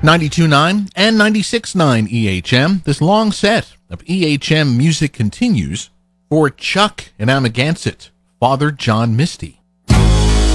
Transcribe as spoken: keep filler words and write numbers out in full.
ninety-two point nine and ninety-six point nine E H M. This long set of E H M music continues for Chuck and Amagansett, Father John Misty.